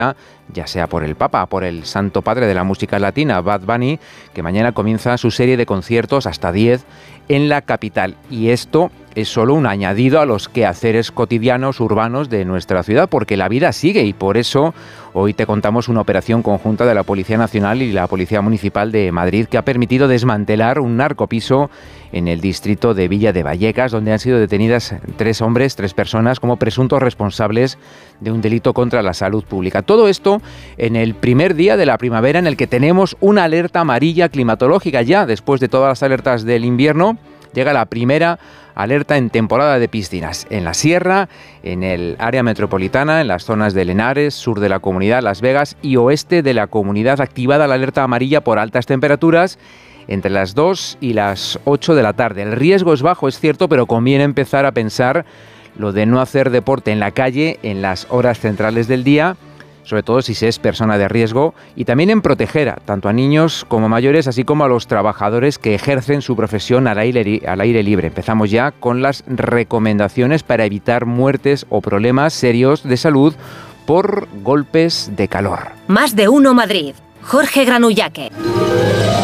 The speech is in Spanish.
ya sea por el Papa, por el Santo Padre de la música latina, Bad Bunny, que mañana comienza su serie de conciertos, hasta 10, en la capital. Y esto es solo un añadido a los quehaceres cotidianos urbanos de nuestra ciudad, porque la vida sigue, y por eso hoy te contamos una operación conjunta de la Policía Nacional y la Policía Municipal de Madrid que ha permitido desmantelar un narcopiso en el distrito de Villa de Vallecas, donde han sido detenidas 3 personas como presuntos responsables de un delito contra la salud pública. Todo esto en el primer día de la primavera, en el que tenemos una alerta amarilla climatológica. Ya después de todas las alertas del invierno, llega la primera alerta en temporada de piscinas, en la Sierra, en el área metropolitana, en las zonas de Henares, sur de la Comunidad, Las Vegas y oeste de la Comunidad, activada la alerta amarilla por altas temperaturas entre las 2 y las 8 de la tarde. El riesgo es bajo, es cierto, pero conviene empezar a pensar lo de no hacer deporte en la calle en las horas centrales del día, sobre todo si se es persona de riesgo, y también en proteger tanto a niños como mayores, así como a los trabajadores que ejercen su profesión al aire libre. Empezamos ya con las recomendaciones para evitar muertes o problemas serios de salud por golpes de calor. Más de uno Madrid. Jorge Granullaque.